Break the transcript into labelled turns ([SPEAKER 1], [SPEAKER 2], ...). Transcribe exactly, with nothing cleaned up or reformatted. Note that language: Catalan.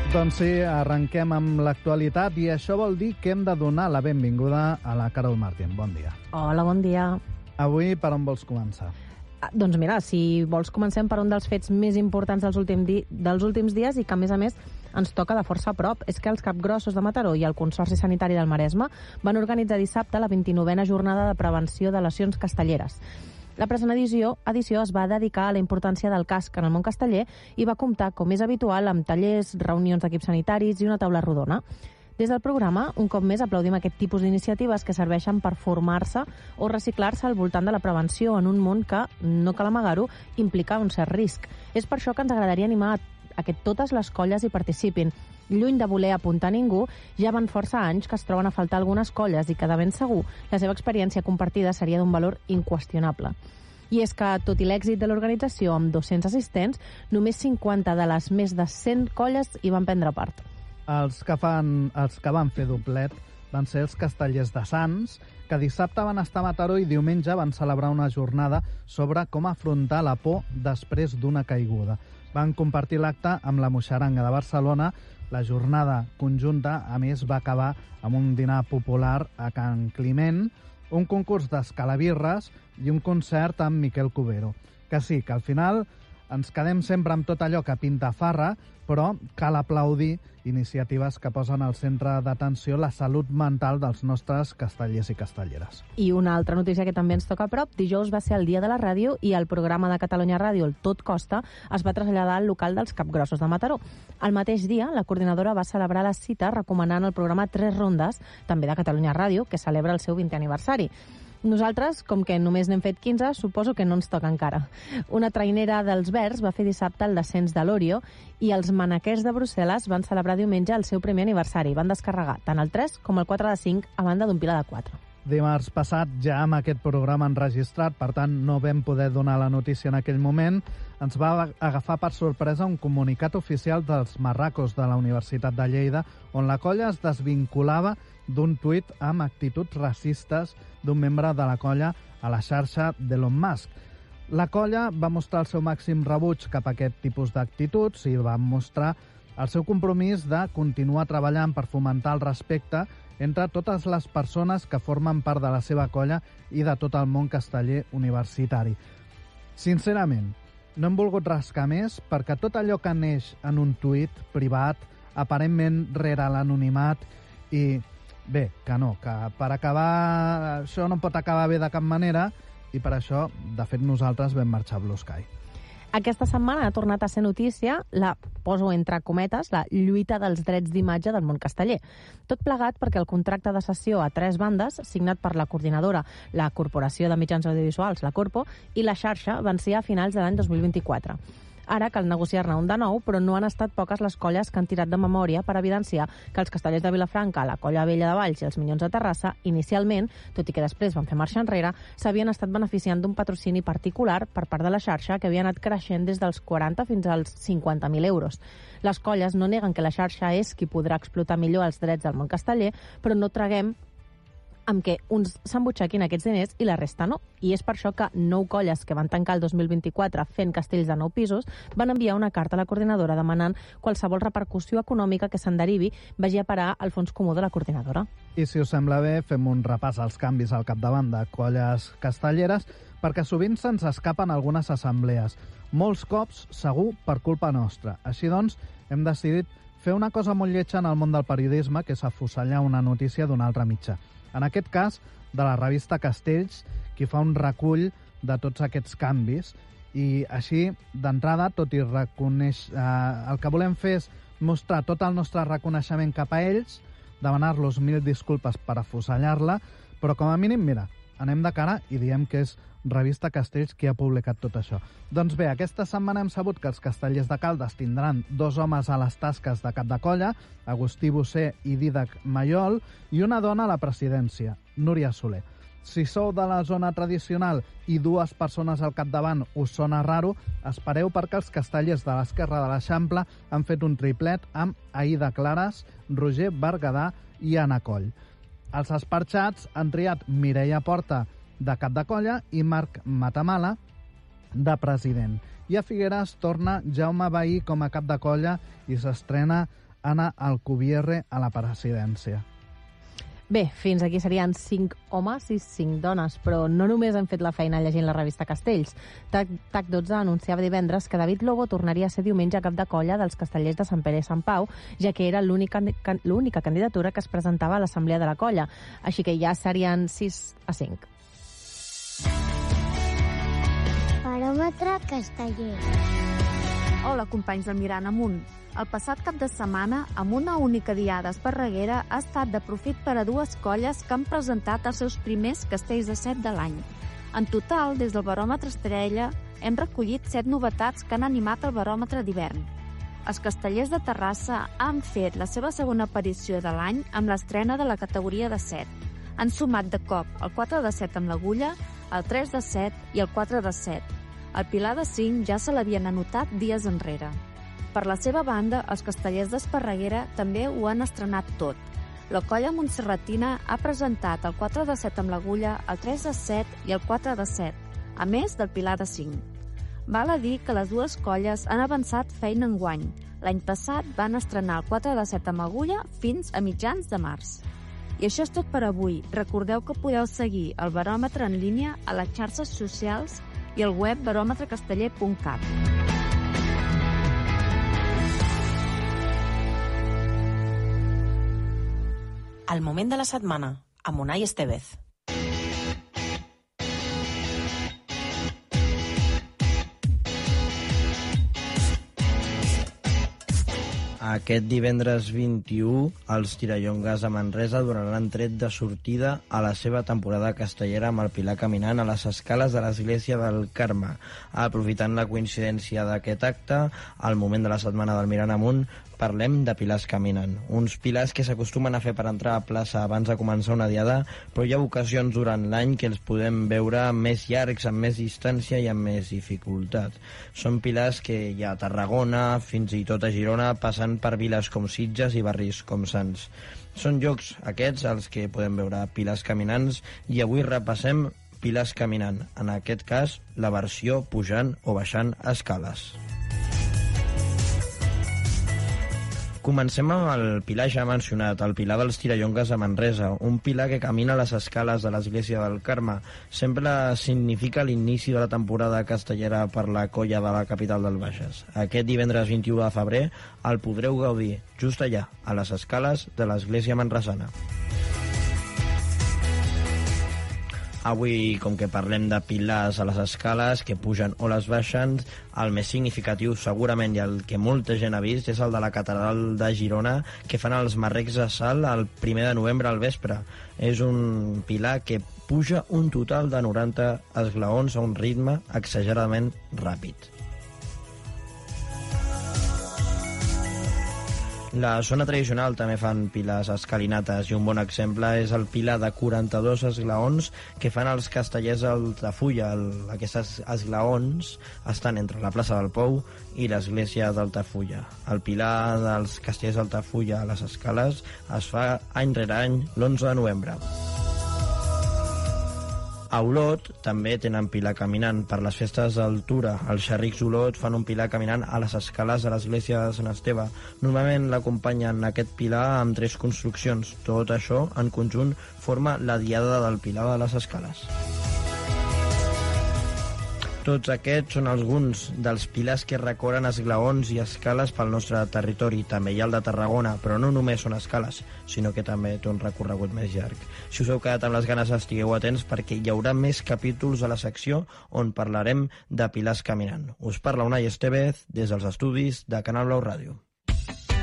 [SPEAKER 1] Doncs sí, arrenquem amb l'actualitat i això vol dir que hem de donar la benvinguda a la Carol Martín. Bon dia.
[SPEAKER 2] Hola, bon dia.
[SPEAKER 1] Avui per on vols començar?
[SPEAKER 2] Ah, doncs mira, si vols comencem per un dels fets més importants dels, últim di dels últims dies i que a més a més ens toca de força a prop. És que els Capgrossos de Mataró i el Consorci Sanitari del Maresme van organitzar dissabte la vint-i-novena jornada de prevenció de lesions castelleres. La present edició, edició es va dedicar a la importància del casc en el món casteller i va comptar, com és habitual, amb tallers, reunions d'equips sanitaris i una taula rodona. Des del programa, un cop més, aplaudim aquest tipus d'iniciatives que serveixen per formar-se o reciclar-se al voltant de la prevenció en un món que, no cal amagar-ho, implica un cert risc. És per això que ens agradaria animar a que totes les colles hi participin. Lluny de voler apuntar ningú, ja van força anys que es troben a faltar algunes colles i que, de ben segur, la seva experiència compartida seria d'un valor inqüestionable. I és que, tot i l'èxit de l'organització amb dos-cents assistents, només cinquanta de les més de cent colles hi van prendre part.
[SPEAKER 1] Els que, fan, els que van fer doblet van ser els castellers de Sants, que dissabte van estar a Mataró i diumenge van celebrar una jornada sobre com afrontar la por després d'una caiguda. Van compartir l'acte amb la Moixaranga de Barcelona. La jornada conjunta, a més, va acabar amb un dinar popular a Can Climent, un concurs d'escalabirres i un concert amb Miquel Cubero. Que sí, que al final ens quedem sempre amb tot allò que pinta farra, però cal aplaudir iniciatives que posen al centre d'atenció la salut mental dels nostres castellers i castelleres.
[SPEAKER 2] I una altra notícia que també ens toca a prop: dijous va ser el dia de la ràdio i el programa de Catalunya Ràdio, el Tot Costa, es va traslladar al local dels Capgrossos de Mataró. El mateix dia, la coordinadora va celebrar la cita recomanant el programa Tres Rondes, també de Catalunya Ràdio, que celebra el seu vintè aniversari. Nosaltres, com que només n'hem fet quinze, suposo que no ens toca encara. Una trainera dels Verds va fer dissabte el descens de l'Orio i els manaquers de Brussel·les van celebrar diumenge el seu primer aniversari. Van descarregar tant el tres com el quatre de cinc a banda d'un pilar de quatre.
[SPEAKER 1] Dimarts passat, ja amb aquest programa enregistrat, per tant no vam poder donar la notícia en aquell moment, ens va agafar per sorpresa un comunicat oficial dels marracos de la Universitat de Lleida, on la colla es desvinculava d'un tuit amb actituds racistes d'un membre de la colla a la xarxa d'Elon Musk. La colla va mostrar el seu màxim rebuig cap a aquest tipus d'actituds i va mostrar el seu compromís de continuar treballant per fomentar el respecte entre totes les persones que formen part de la seva colla i de tot el món casteller universitari. Sincerament, no hem volgut rascar més perquè tot allò que neix en un tuit privat, aparentment rere l'anonimat, i bé, que no, que per acabar això no pot acabar bé de cap manera, i per això, de fet, nosaltres vam marxar a Blue Sky.
[SPEAKER 2] Aquesta setmana ha tornat a ser notícia la, poso entre cometes, la lluita dels drets d'imatge del món casteller. Tot plegat perquè el contracte de cessió a tres bandes, signat per la coordinadora, la Corporació de Mitjans Audiovisuals, la Corpo, i la xarxa, vencia a finals de l'any dos mil vint-i-quatre. Ara cal negociar-ne un de nou, però no han estat poques les colles que han tirat de memòria per evidenciar que els castellers de Vilafranca, la Colla Vella de Valls i els Minyons de Terrassa, inicialment, tot i que després van fer marxa enrere, s'havien estat beneficiant d'un patrocini particular per part de la xarxa que havia anat creixent des dels quaranta fins als cinquanta mil euros. Les colles no neguen que la xarxa és qui podrà explotar millor els drets del món casteller, però no traguem amb què uns s'embutxaquin aquests diners i la resta no. I és per això que nou colles que van tancar el dos mil vint-i-quatre fent castells de nou pisos van enviar una carta a la coordinadora demanant qualsevol repercussió econòmica que se'n derivi vagi a parar al fons comú de la coordinadora.
[SPEAKER 1] I si us sembla bé, fem un repàs als canvis al capdavant de colles castelleres, perquè sovint se'ns escapen algunes assemblees. Molts cops, segur, per culpa nostra. Així doncs, hem decidit fer una cosa molt lletja en el món del periodisme, que és afusellar una notícia d'un altre mitjà. En aquest cas, de la revista Castells, qui fa un recull de tots aquests canvis. I així, d'entrada, tot i reconèixer... Eh, el que volem fer és mostrar tot el nostre reconeixement cap a ells, demanar-los mil disculpes per afusellar-la, però com a mínim, mira, anem de cara i diem que és Revista Castells qui ha publicat tot això. Doncs bé, aquesta setmana hem sabut que els castellers de Caldes tindran dos homes a les tasques de cap de colla, Agustí Bosser i Dídac Mayol, i una dona a la presidència, Núria Soler. Si sou de la zona tradicional i dues persones al capdavant us sona raro, espereu perquè els castellers de l'esquerra de l'Eixample han fet un triplet amb Aïda Clares, Roger Berguedà i Anna Coll. Els esparxats han triat Mireia Porta de cap de colla i Marc Matamala de president. I a Figueres torna Jaume Bahí com a cap de colla i s'estrena Anna Alcubierre a la presidència.
[SPEAKER 2] Bé, fins aquí serien cinc homes i cinc dones, però no només hem fet la feina llegint la revista Castells. TAC dotze anunciava divendres que David Lobo tornaria a ser diumenge cap de colla dels castellers de Sant Pere i Sant Pau, ja que era l'única l'única candidatura que es presentava a l'assemblea de la colla. Així que ja serien sis a cinc.
[SPEAKER 3] Baròmetre casteller.
[SPEAKER 4] Hola, companys del Mirant Amunt. El passat cap de setmana, amb una única diada esparreguera, ha estat de profit per a dues colles que han presentat els seus primers castells de set de l'any. En total, des del baròmetre Estrella, hem recollit set novetats que han animat el baròmetre d'hivern. Els castellers de Terrassa han fet la seva segona aparició de l'any amb l'estrena de la categoria de set. Han sumat de cop el quatre de set amb l'agulla, el tres de set i el quatre de set. El Pilar de cinc ja se l'havien anotat dies enrere. Per la seva banda, els castellers d'Esparreguera també ho han estrenat tot. La colla montserratina ha presentat el quatre de set amb l'agulla, el tres de set i el quatre de set, a més del Pilar de cinc. Val a dir que les dues colles han avançat feina enguany. L'any passat van estrenar el quatre de set amb agulla fins a mitjans de març. I això és tot per avui. Recordeu que podeu seguir el baròmetre en línia a les xarxes socials i al web baròmetre casteller punt cat.
[SPEAKER 5] El moment de la setmana, amb Unai Estevez.
[SPEAKER 6] Aquest divendres vint-i-u, els Tirallongues a Manresa donaran tret de sortida a la seva temporada castellera amb el Pilar caminant a les escales de l'església del Carme. Aprofitant la coincidència d'aquest acte, al moment de la setmana del Mirant Amunt, parlem de pilars caminant. Uns pilars que s'acostumen a fer per entrar a plaça abans de començar una diada, però hi ha ocasions durant l'any que els podem veure més llargs, amb més distància i amb més dificultat. Són pilars que hi ha a Tarragona, fins i tot a Girona, passant per viles com Sitges i barris com Sants. Són llocs aquests als que podem veure pilars caminants i avui repassem pilars caminant, en aquest cas la versió pujant o baixant escales. Comencem amb el pilar ja mencionat, el Pilar dels Tirallongues a Manresa, un pilar que camina a les escales de l'església del Carme. Sempre significa l'inici de la temporada castellera per la colla de la capital del Bages. Aquest divendres vint-i-u de febrer el podreu gaudir just allà, a les escales de l'església manresana. Avui, com que parlem de pilars a les escales que pugen o les baixen, el més significatiu segurament i el que molta gent ha vist és el de la catedral de Girona, que fan els marrecs de sal el primer de novembre al vespre. És un pilar que puja un total de noranta esglaons a un ritme exageradament ràpid. La zona tradicional també fan pilars escalinates i un bon exemple és el pilar de quaranta-dos esglaons que fan els castellers d'Altafulla. Aquests esglaons estan entre la plaça del Pou i l'església d'Altafulla. El pilar dels castellers d'Altafulla a les escales es fa any rere any l'onze de novembre. A Olot també tenen pilar caminant. Per les festes d'altura, els xerrics d'Olot fan un pilar caminant a les escales de l'església de Sant Esteve. Normalment l'acompanyen aquest pilar amb tres construccions. Tot això, en conjunt, forma la diada del Pilar de les Escales. Tots aquests són alguns dels pilars que recorren esglaons i escales pel nostre territori. També hi ha el de Tarragona, però no només són escales, sinó que també té un recorregut més llarg. Si us heu quedat amb les ganes, estigueu atents perquè hi haurà més capítols a la secció on parlarem de pilars caminant. Us parla Unai Estevez des dels estudis de Canal Blau Ràdio.